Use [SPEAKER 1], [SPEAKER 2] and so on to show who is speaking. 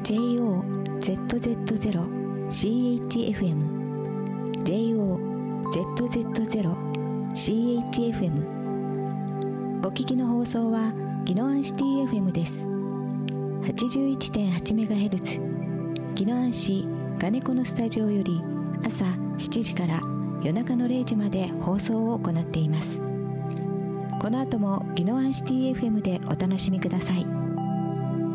[SPEAKER 1] JOZZ0CHFM JOZZ0CHFM お聞きの放送は宜野湾シティ FM です。 81.8MHz 宜野湾市金子のスタジオより朝7時から夜中の0時まで放送を行っています。この後も宜野湾シティ FM でお楽しみください。